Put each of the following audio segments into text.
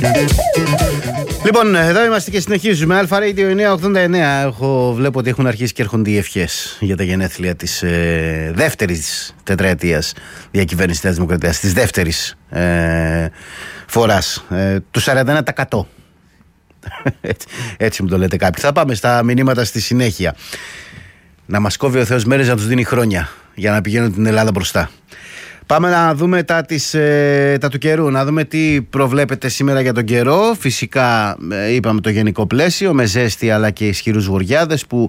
Λοιπόν, εδώ είμαστε και συνεχίζουμε. Αλφα Radio 989. Βλέπω ότι έχουν αρχίσει και έρχονται οι ευχές για τα γενέθλια της δεύτερης τετραετίας διακυβέρνησης της Δημοκρατίας, της δεύτερης φοράς, του 41%. Έτσι μου το λέτε κάποιοι. Θα πάμε στα μηνύματα στη συνέχεια. Να μας κόβει ο Θεός μέρες να τους δίνει χρόνια για να πηγαίνουν την Ελλάδα μπροστά. Πάμε να δούμε τα του καιρού, να δούμε τι προβλέπεται σήμερα για τον καιρό. Φυσικά είπαμε το γενικό πλαίσιο με ζέστη αλλά και ισχυρούς βοριάδες που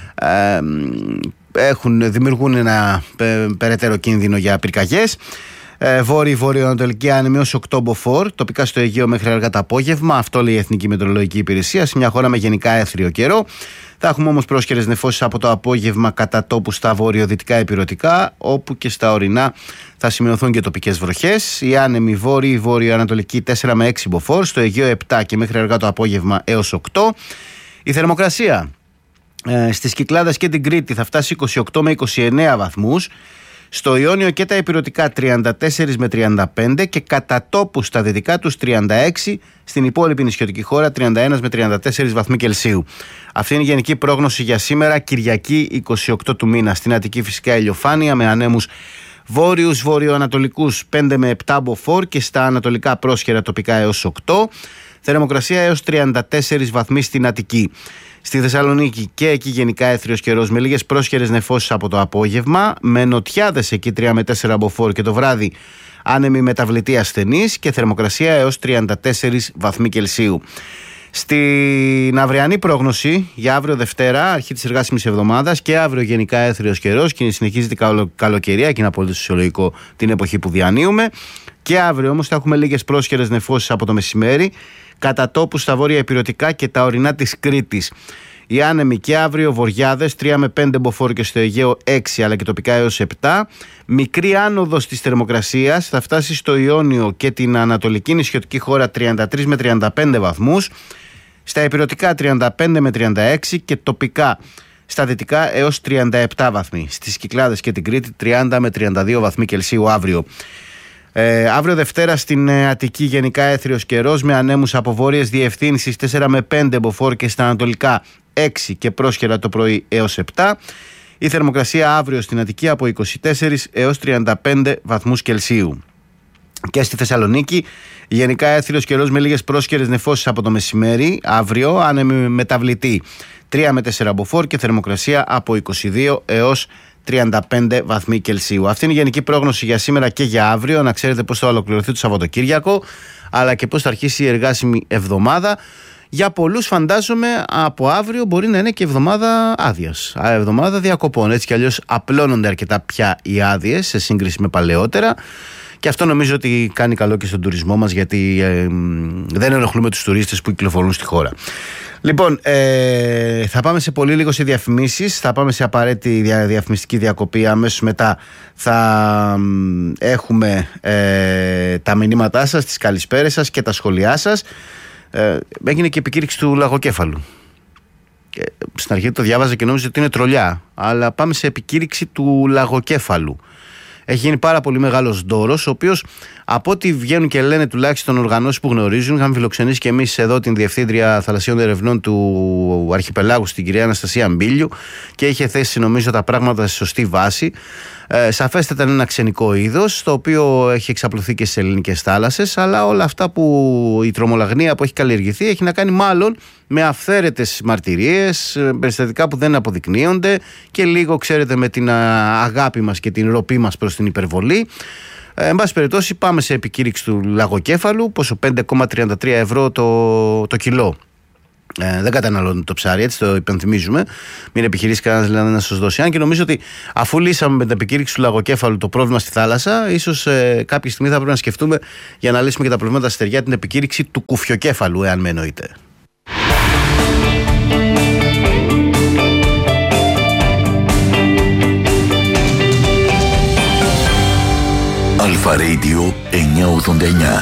δημιουργούν ένα περαιτέρω κίνδυνο για πυρκαγιές. Βόρειο-βορειοανατολική άνεμη ως 8 μποφόρ, τοπικά στο Αιγαίο μέχρι αργά το απόγευμα. Αυτό λέει η Εθνική Μετεωρολογική Υπηρεσία. Σε μια χώρα με γενικά έθριο καιρό. Θα έχουμε όμως πρόσχερες νεφώσεις από το απόγευμα κατά τόπου στα βορειοδυτικά ηπειρωτικά, όπου και στα ορεινά θα σημειωθούν και τοπικές βροχές. Η άνεμη βόρειο-βορειοανατολική 4 με 6 μποφόρ, στο Αιγαίο 7 και μέχρι αργά το απόγευμα έως 8. Η θερμοκρασία στις Κυκλάδες και την Κρήτη θα φτάσει 28 με 29 βαθμούς. Στο Ιόνιο και τα ηπειρωτικά 34 με 35 και κατά τόπου στα δυτικά τους 36, στην υπόλοιπη νησιωτική χώρα 31 με 34 βαθμοί Κελσίου. Αυτή είναι η γενική πρόγνωση για σήμερα, Κυριακή 28 του μήνα. Στην Αττική φυσικά ηλιοφάνεια με ανέμους βόρειους βορειοανατολικούς 5 με 7 μποφόρ και στα ανατολικά πρόσχερα τοπικά έως 8. Θερμοκρασία έως 34 βαθμοί στην Αττική. Στη Θεσσαλονίκη και εκεί γενικά έθριος καιρός με λίγες πρόσχερες νεφώσεις από το απόγευμα, με νοτιάδες εκεί 3 με 4 μποφόρ και το βράδυ άνεμη μεταβλητή ασθενής και θερμοκρασία έως 34 βαθμοί Κελσίου. Στην αυριανή πρόγνωση για αύριο Δευτέρα, αρχή της εργάσιμης εβδομάδας, και αύριο γενικά έθριος καιρός και συνεχίζεται η καλοκαιρία και είναι απολύτως φυσιολογικό την εποχή που διανύουμε. Και αύριο όμως θα έχουμε λίγες πρόσχερες νεφώσεις από το μεσημέρι, κατά τόπου στα βόρεια ηπειρωτικά και τα ορεινά της Κρήτης. Οι άνεμοι και αύριο βοριάδες 3 με 5 μποφόρ και στο Αιγαίο 6 αλλά και τοπικά έως 7. Μικρή άνοδος της θερμοκρασίας θα φτάσει στο Ιόνιο και την ανατολική νησιωτική χώρα 33 με 35 βαθμούς. Στα ηπειρωτικά 35 με 36 και τοπικά στα δυτικά έως 37 βαθμοί. Στις Κυκλάδες και την Κρήτη 30 με 32 βαθμοί Κελσίου αύριο. Αύριο Δευτέρα στην Αττική γενικά έθριος καιρός με ανέμους από βόρειες διευθύνσεις 4 με 5 μποφόρ και στα ανατολικά 6 και πρόσχερα το πρωί έως 7. Η θερμοκρασία αύριο στην Αττική από 24 έως 35 βαθμούς Κελσίου. Και στη Θεσσαλονίκη γενικά έθριος καιρός με λίγες πρόσχερες νεφώσεις από το μεσημέρι. Αύριο άνεμη μεταβλητή 3 με 4 μποφόρ και θερμοκρασία από 22 έως 35 βαθμοί Κελσίου. Αυτή είναι η γενική πρόγνωση για σήμερα και για αύριο. Να ξέρετε πώς θα ολοκληρωθεί το Σαββατοκύριακο, αλλά και πώς θα αρχίσει η εργάσιμη εβδομάδα. Για πολλούς φαντάζομαι από αύριο μπορεί να είναι και εβδομάδα άδειας, εβδομάδα διακοπών. Έτσι κι αλλιώς απλώνονται αρκετά πια οι άδειες σε σύγκριση με παλαιότερα. Και αυτό νομίζω ότι κάνει καλό και στον τουρισμό μας, γιατί δεν ενοχλούμε τους τουρίστες που κυκλοφορούν στη χώρα. Λοιπόν, θα πάμε σε πολύ λίγο σε διαφημίσεις. Θα πάμε σε απαραίτητη διαφημιστική διακοπή. Αμέσως μετά θα έχουμε τα μηνύματά σας, τις καλησπέρες σας και τα σχόλιά σας. Έγινε και επικήρυξη του λαγοκέφαλου. Στην αρχή το διάβαζα και νόμιζα ότι είναι τρολιά, αλλά πάμε σε επικήρυξη του λαγοκέφαλου. Έχει γίνει πάρα πολύ μεγάλος ντόρος, ο οποίος από ό,τι βγαίνουν και λένε τουλάχιστον οργανώσεις που γνωρίζουν, είχαμε φιλοξενήσει και εμείς εδώ την Διευθύντρια Θαλασσίων Ερευνών του Αρχιπελάγου, στην κυρία Αναστασία Μπίλιου, και είχε θέσει νομίζω τα πράγματα σε σωστή βάση. Σαφέστατα είναι ένα ξενικό είδος, το οποίο έχει εξαπλωθεί και στις ελληνικές θάλασσες, αλλά όλα αυτά που η τρομολαγνία που έχει καλλιεργηθεί έχει να κάνει μάλλον με αυθαίρετες μαρτυρίες, περιστατικά που δεν αποδεικνύονται και λίγο, ξέρετε, με την αγάπη μας και την ροπή μας προς την υπερβολή. Εν πάση περιπτώσει, πάμε σε επικήρυξη του λαγοκέφαλου. Πόσο? 5,33 ευρώ το κιλό. Δεν καταναλώνει το ψάρι, έτσι το υπενθυμίζουμε. Μην επιχειρήσει κανένας δηλαδή να σας δώσει. Αν και νομίζω ότι αφού λύσαμε με την επικήρυξη του λαγοκέφαλου το πρόβλημα στη θάλασσα, ίσως κάποια στιγμή θα πρέπει να σκεφτούμε, για να λύσουμε και τα προβλήματα στη στεριά, την επικήρυξη του κουφιοκέφαλου, εάν με εννοείτε. Αλφα Radio 989.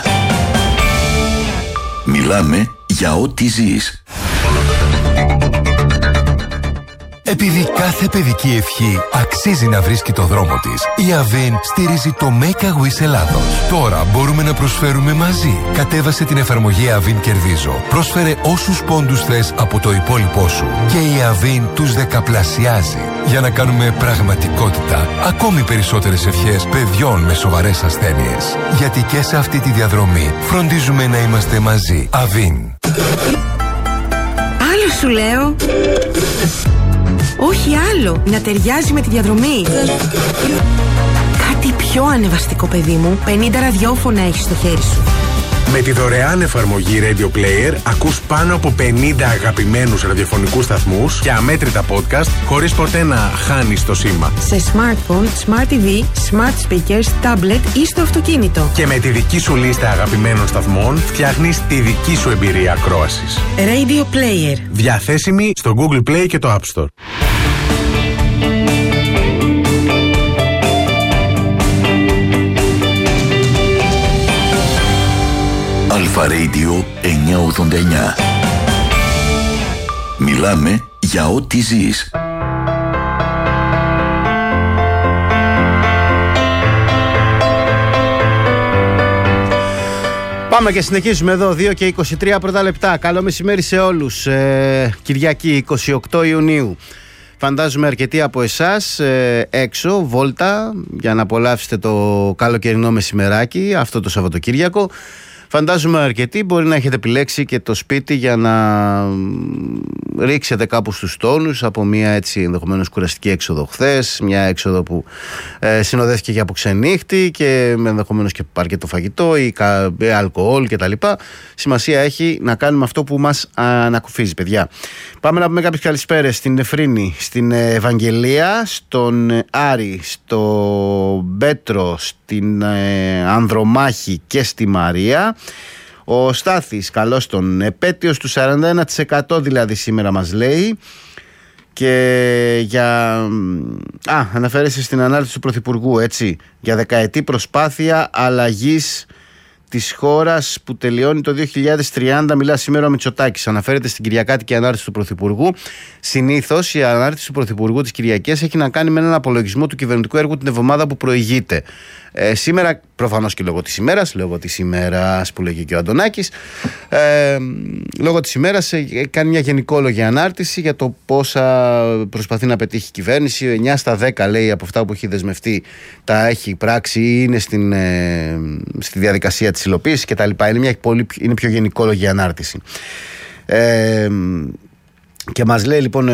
Μιλάμε για ό,τι ζεις. Επειδή κάθε παιδική ευχή αξίζει να βρίσκει το δρόμο της, η Avin στηρίζει το Make a Wish Ελλάδος. Τώρα μπορούμε να προσφέρουμε μαζί. Κατέβασε την εφαρμογή Avin Κερδίζω. Πρόσφερε όσους πόντους θες από το υπόλοιπό σου και η Avin τους δεκαπλασιάζει για να κάνουμε πραγματικότητα ακόμη περισσότερες ευχές παιδιών με σοβαρές ασθένειες. Γιατί και σε αυτή τη διαδρομή φροντίζουμε να είμαστε μαζί. Avin. Άλλο σου λέω. Όχι άλλο. Να ταιριάζει με τη διαδρομή. Κάτι πιο ανεβαστικό, παιδί μου. 50 ραδιόφωνα έχεις στο χέρι σου. Με τη δωρεάν εφαρμογή Radio Player ακούς πάνω από 50 αγαπημένους ραδιοφωνικούς σταθμούς και αμέτρητα podcast χωρίς ποτέ να χάνεις το σήμα. Σε smartphone, smart TV, smart speakers, tablet ή στο αυτοκίνητο. Και με τη δική σου λίστα αγαπημένων σταθμών φτιάχνεις τη δική σου εμπειρία ακρόασης. Radio Player. Διαθέσιμη στο Google Play και το App Store. Αλφα Radio 989. Μιλάμε για ό,τι ζεις. Πάμε και συνεχίζουμε εδώ, 2 και 23 πρώτα λεπτά. Καλό μεσημέρι σε όλους. Κυριακή 28 Ιουνίου. Φαντάζομαι αρκετοί από εσάς έξω, βόλτα, για να απολαύσετε το καλοκαιρινό μεσημεράκι αυτό το Σαββατοκύριακο. Φαντάζομαι αρκετοί μπορεί να έχετε επιλέξει και το σπίτι για να ρίξετε κάπου στους τόνους από μια έτσι ενδεχομένως κουραστική έξοδο χθες, μια έξοδο που συνοδεύτηκε και από ξενύχτη και ενδεχομένως και αρκετό φαγητό ή αλκοόλ κτλ. Σημασία έχει να κάνουμε αυτό που μας ανακουφίζει, παιδιά. Πάμε να πούμε κάποιες καλησπέρες στην Εφρίνη, στην Ευαγγελία, στον Άρη, στο Πέτρο, στην Ανδρομάχη και στη Μαρία. Ο Στάθης, καλώς τον, επέτειος του 41% δηλαδή σήμερα μας λέει. Και για... αναφέρεσαι στην ανάρτηση του Πρωθυπουργού, έτσι, για δεκαετή προσπάθεια αλλαγής της χώρας που τελειώνει το 2030, μιλά σήμερα ο Μητσοτάκης. Αναφέρεται στην κυριακάτικη ανάρτηση του Πρωθυπουργού. Συνήθως η ανάρτηση του Πρωθυπουργού της Κυριακής έχει να κάνει με έναν απολογισμό του κυβερνητικού έργου την εβδομάδα που προηγείται. Σήμερα, προφανώς και λόγω της ημέρας που λέγει και ο Αντωνάκης, λόγω της ημέρας κάνει μια γενικόλογη ανάρτηση για το πόσα προσπαθεί να πετύχει η κυβέρνηση. 9 στα 10 λέει από αυτά που έχει δεσμευτεί τα έχει πράξει ή είναι στη διαδικασία της υλοποίησης κτλ. Είναι πιο γενικόλογη ανάρτηση. Και μας λέει λοιπόν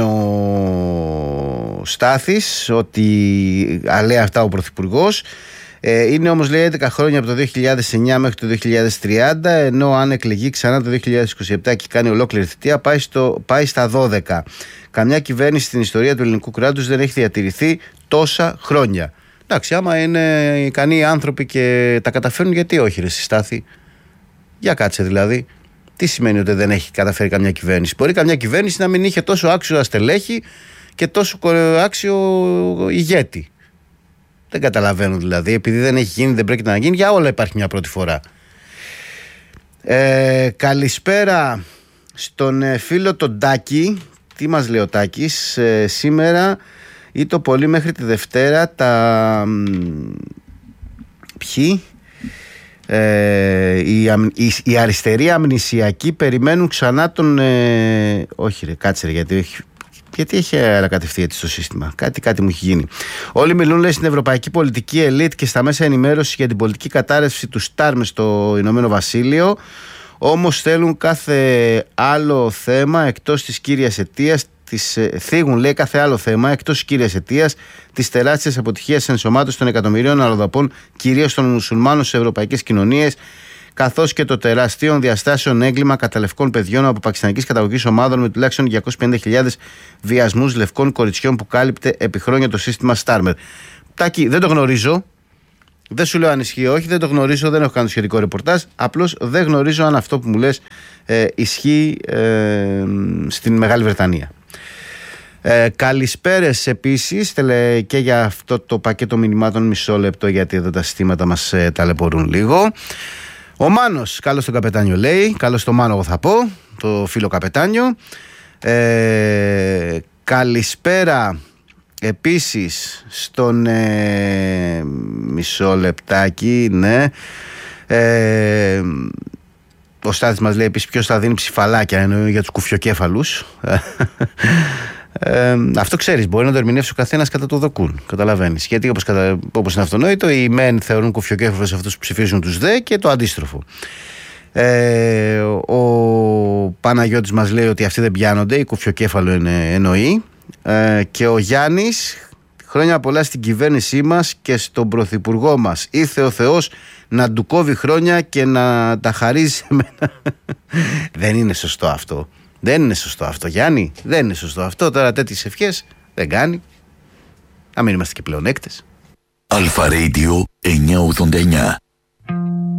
ο Στάθης ότι λέει αυτά ο Πρωθυπουργός. Είναι όμως λέει 11 χρόνια από το 2009 μέχρι το 2030, ενώ αν εκλεγεί ξανά το 2027 και κάνει ολόκληρη θητεία πάει στα 12. Καμιά κυβέρνηση στην ιστορία του ελληνικού κράτους δεν έχει διατηρηθεί τόσα χρόνια. Εντάξει, άμα είναι ικανοί άνθρωποι και τα καταφέρνουν, γιατί όχι ρε Στάθη? Για κάτσε δηλαδή. Τι σημαίνει ότι δεν έχει καταφέρει καμιά κυβέρνηση? Μπορεί καμιά κυβέρνηση να μην είχε τόσο άξιο στελέχη και τόσο άξιο ηγέτη. Δεν καταλαβαίνω δηλαδή. Επειδή δεν έχει γίνει, δεν πρέπει να γίνει. Για όλα υπάρχει μια πρώτη φορά. Καλησπέρα στον φίλο τον Τάκη. Τι μας λέει ο Τάκης? Σήμερα ή το πολύ μέχρι τη Δευτέρα ποιοι? Οι αριστεροί αμνησιακοί περιμένουν ξανά τον... όχι ρε, κάτσε ρε, γιατί έχει ανακατευθεί έτσι το σύστημα. Κάτι μου έχει γίνει. Όλοι μιλούν, λέει, στην ευρωπαϊκή πολιτική ελίτ και στα μέσα ενημέρωση για την πολιτική κατάρρευση του Στάρμ στο Ηνωμένο Βασίλειο. Όμως θέλουν κάθε άλλο θέμα εκτός της κύριας αιτίας. Θίγουν, λέει, κάθε άλλο θέμα εκτός της κύριας αιτίας της τεράστιας αποτυχίας ενσωμάτωσης των εκατομμυρίων αλλοδαπών, κυρίως των μουσουλμάνων σε ευρωπαϊκές κοινωνίες, καθώς και το τεράστιων διαστάσεων έγκλημα κατά λευκών παιδιών από πακιστανικής καταγωγής ομάδων με τουλάχιστον 250.000 βιασμούς λευκών κοριτσιών που κάλυπτε επί χρόνια το σύστημα Στάρμερ. Τάκη, δεν το γνωρίζω. Δεν σου λέω αν ισχύει όχι, δεν το γνωρίζω, δεν έχω κάνει το σχετικό ρεπορτάζ. Απλώς δεν γνωρίζω αν αυτό που μου λες ισχύει στην Μεγάλη Βρετανία. Καλησπέρες επίσης και για αυτό το πακέτο μηνυμάτων, μισό λεπτό γιατί εδώ τα συστήματα μας ταλαιπωρούν λίγο. Ο Μάνος, καλώς τον καπετάνιο λέει, καλώς τον Μάνο εγώ θα πω, το φίλο καπετάνιο. Καλησπέρα επίσης στον μισό λεπτάκι, ναι. Ο Στάθης μας λέει επίσης ποιος θα δίνει ψηφαλάκια, εννοεί για τους κουφιοκέφαλους. Αυτό ξέρεις, μπορεί να το ερμηνεύσει ο καθένας κατά το δοκούν. Καταλαβαίνεις. Γιατί όπως είναι αυτονόητο, οι μεν θεωρούν κουφιοκέφαλους αυτούς που ψηφίζουν τους δε και το αντίστροφο. Ο Παναγιώτης μας λέει ότι αυτοί δεν πιάνονται, η κουφιοκέφαλο εννοεί. Και ο Γιάννης, χρόνια πολλά στην κυβέρνησή μας και στον πρωθυπουργό μας. Ήρθε ο Θεός να του κόβει χρόνια και να τα χαρίζει σε μένα. Δεν είναι σωστό αυτό. Δεν είναι σωστό αυτό, Γιάννη. Δεν είναι σωστό αυτό. Τώρα τέτοιες ευχές δεν κάνει. Να μην είμαστε και πλεονέκτες. Αλφα Radio 989.